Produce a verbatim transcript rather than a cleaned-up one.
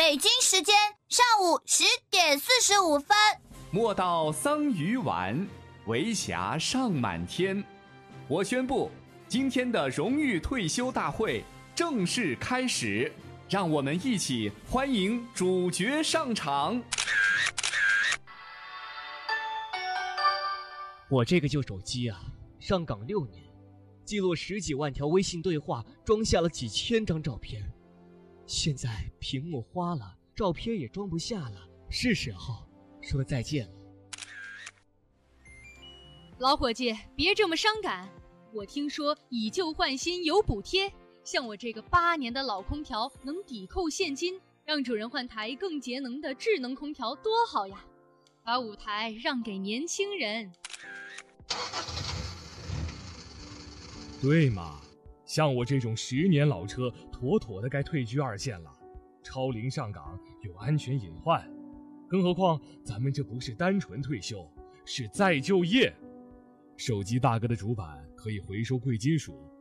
北京时间上午十点四十五分。 莫道桑榆晚，为霞尚满天。我宣布，今天的荣誉退休大会正式开始，让我们一起欢迎主角上场。 我这个旧手机啊，上岗六年，记录十几万条微信对话，装下了几千张照片。现在屏幕花了，照片也装不下了，是时候说再见了。 老伙计，别这么伤感。我听说以旧换新有补贴，像我这个八年的老空调能抵扣现金，让主人换台更节能的智能空调多好呀！把舞台让给年轻人。 对嘛，像我这种十年老车，妥妥的该退居二线了。超龄上岗有安全隐患，更何况咱们这不是单纯退休，是再就业。手机大哥的主板可以回收贵金属，